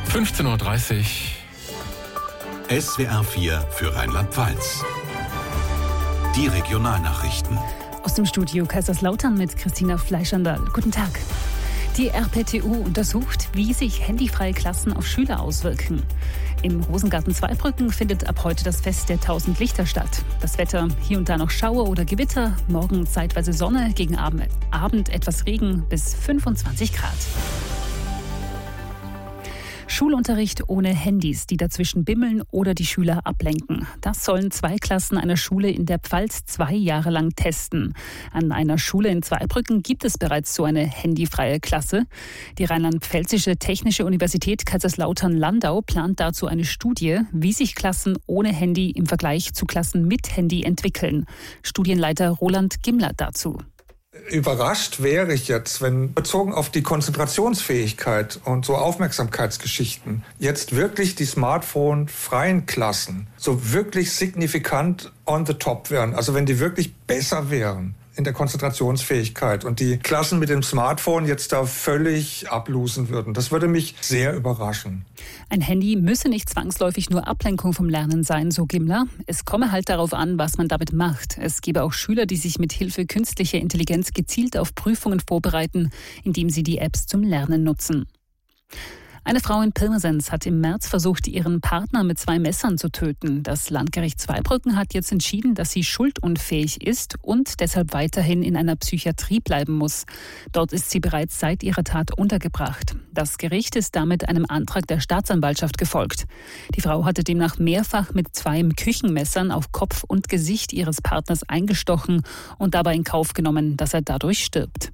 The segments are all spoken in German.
15:30 Uhr. SWR 4 für Rheinland-Pfalz. Die Regionalnachrichten. Aus dem Studio Kaiserslautern mit Christina Fleischandal. Guten Tag. Die RPTU untersucht, wie sich handyfreie Klassen auf Schüler auswirken. Im Rosengarten Zweibrücken findet ab heute das Fest der 1000 Lichter statt. Das Wetter, hier und da noch Schauer oder Gewitter, morgen zeitweise Sonne, gegen Abend etwas Regen bis 25 Grad. Schulunterricht ohne Handys, die dazwischen bimmeln oder die Schüler ablenken. Das sollen 2 Klassen einer Schule in der Pfalz 2 Jahre lang testen. An einer Schule in Zweibrücken gibt es bereits so eine handyfreie Klasse. Die Rheinland-Pfälzische Technische Universität Kaiserslautern-Landau plant dazu eine Studie, wie sich Klassen ohne Handy im Vergleich zu Klassen mit Handy entwickeln. Studienleiter Roland Gimler dazu. Überrascht wäre ich jetzt, wenn bezogen auf die Konzentrationsfähigkeit und so Aufmerksamkeitsgeschichten jetzt wirklich die smartphone-freien Klassen so wirklich signifikant on the top wären. Also wenn die wirklich besser wären in der Konzentrationsfähigkeit und die Klassen mit dem Smartphone jetzt da völlig ablosen würden. Das würde mich sehr überraschen. Ein Handy müsse nicht zwangsläufig nur Ablenkung vom Lernen sein, so Gimler. Es komme halt darauf an, was man damit macht. Es gebe auch Schüler, die sich mit Hilfe künstlicher Intelligenz gezielt auf Prüfungen vorbereiten, indem sie die Apps zum Lernen nutzen. Eine Frau in Pirmasens hat im März versucht, ihren Partner mit 2 Messern zu töten. Das Landgericht Zweibrücken hat jetzt entschieden, dass sie schuldunfähig ist und deshalb weiterhin in einer Psychiatrie bleiben muss. Dort ist sie bereits seit ihrer Tat untergebracht. Das Gericht ist damit einem Antrag der Staatsanwaltschaft gefolgt. Die Frau hatte demnach mehrfach mit 2 Küchenmessern auf Kopf und Gesicht ihres Partners eingestochen und dabei in Kauf genommen, dass er dadurch stirbt.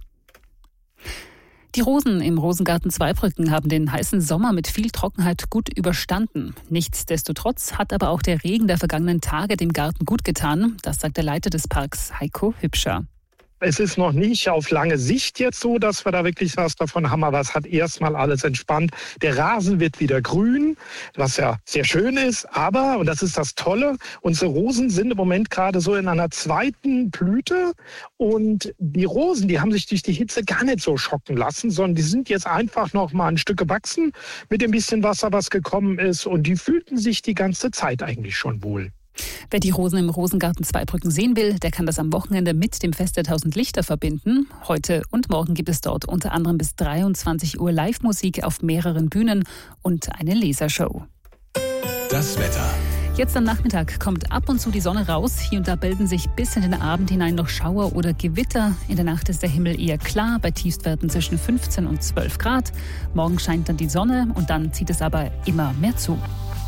Die Rosen im Rosengarten Zweibrücken haben den heißen Sommer mit viel Trockenheit gut überstanden. Nichtsdestotrotz hat aber auch der Regen der vergangenen Tage dem Garten gut getan. Das sagt der Leiter des Parks, Heiko Hübscher. Es ist noch nicht auf lange Sicht jetzt so, dass wir da wirklich was davon haben, aber es hat erstmal alles entspannt. Der Rasen wird wieder grün, was ja sehr schön ist, aber, und das ist das Tolle, unsere Rosen sind im Moment gerade so in einer zweiten Blüte und die Rosen, die haben sich durch die Hitze gar nicht so schocken lassen, sondern die sind jetzt einfach noch mal ein Stück gewachsen mit dem bisschen Wasser, was gekommen ist und die fühlten sich die ganze Zeit eigentlich schon wohl. Wer die Rosen im Rosengarten Zweibrücken sehen will, der kann das am Wochenende mit dem Fest der 1000 Lichter verbinden. Heute und morgen gibt es dort unter anderem bis 23 Uhr Live-Musik auf mehreren Bühnen und eine Lasershow. Das Wetter. Jetzt am Nachmittag kommt ab und zu die Sonne raus. Hier und da bilden sich bis in den Abend hinein noch Schauer oder Gewitter. In der Nacht ist der Himmel eher klar, bei Tiefstwerten zwischen 15 und 12 Grad. Morgen scheint dann die Sonne und dann zieht es aber immer mehr zu.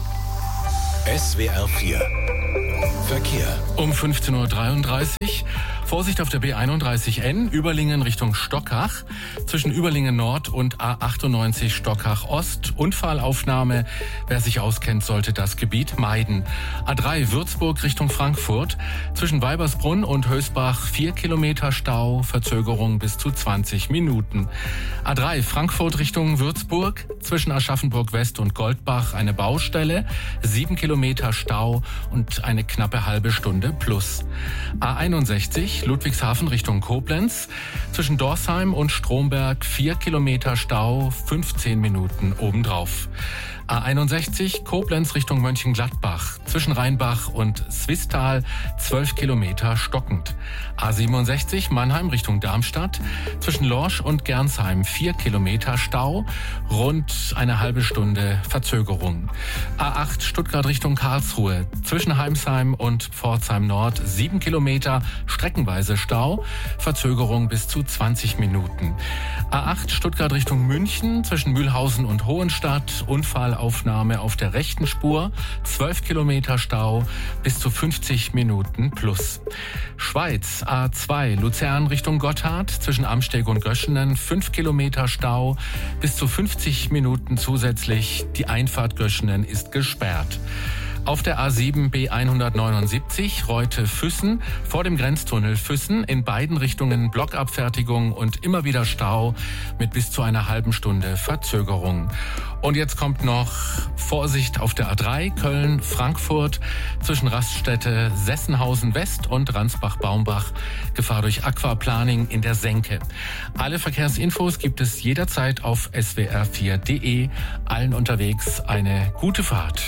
SWR 4 Verkehr. Um 15:33 Uhr. Vorsicht auf der B31N, Überlingen Richtung Stockach. Zwischen Überlingen Nord und A98 Stockach Ost. Unfallaufnahme. Wer sich auskennt, sollte das Gebiet meiden. A3 Würzburg Richtung Frankfurt. Zwischen Weibersbrunn und Hösbach 4 Kilometer Stau. Verzögerung bis zu 20 Minuten. A3 Frankfurt Richtung Würzburg. Zwischen Aschaffenburg West und Goldbach eine Baustelle. 7 Kilometer Stau und eine knappe halbe Stunde plus. A61 Ludwigshafen Richtung Koblenz. Zwischen Dorsheim und Stromberg 4 Kilometer Stau, 15 Minuten obendrauf. A61 Koblenz Richtung Mönchengladbach. Zwischen Rheinbach und Swisttal 12 Kilometer stockend. A67 Mannheim Richtung Darmstadt. Zwischen Lorsch und Gernsheim 4 Kilometer Stau. Rund eine halbe Stunde Verzögerung. A8 Stuttgart Richtung Karlsruhe. Zwischen Heimsheim und Pforzheim Nord 7 Kilometer streckenweise Stau. Verzögerung bis zu 20 Minuten. A8 Stuttgart Richtung München. Zwischen Mühlhausen und Hohenstadt. Unfallaufnahme auf der rechten Spur. 12 Kilometer Stau bis zu 50 Minuten plus. Schweiz A2 Luzern Richtung Gotthard. Zwischen Amsteg und Göschenen 5 Kilometer Stau bis zu 50 Minuten zusätzlich. Die Einfahrt Göschenen ist gesperrt. Auf der A7 B179 Reute-Füssen vor dem Grenztunnel Füssen in beiden Richtungen Blockabfertigung und immer wieder Stau mit bis zu einer halben Stunde Verzögerung. Und jetzt kommt noch Vorsicht auf der A3 Köln-Frankfurt zwischen Raststätte Sessenhausen West und Ransbach-Baumbach. Gefahr durch Aquaplaning in der Senke. Alle Verkehrsinfos gibt es jederzeit auf swr4.de. Allen unterwegs eine gute Fahrt.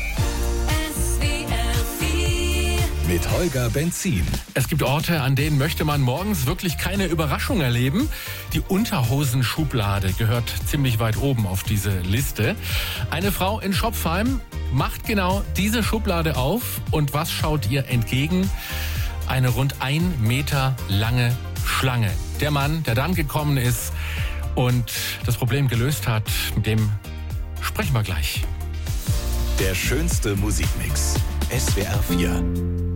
Mit Holger Benzin. Es gibt Orte, an denen möchte man morgens wirklich keine Überraschung erleben. Die Unterhosenschublade gehört ziemlich weit oben auf diese Liste. Eine Frau in Schopfheim macht genau diese Schublade auf. Und was schaut ihr entgegen? Eine rund 1 Meter lange Schlange. Der Mann, der dann gekommen ist und das Problem gelöst hat, mit dem sprechen wir gleich. Der schönste Musikmix. SWR 4.